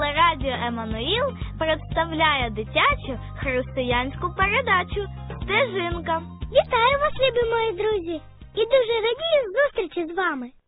Телерадіо Еммануїл представляє дитячу християнську передачу «Стежинка». Вітаю вас, любі мої друзі! І дуже радію зустрічі з вами.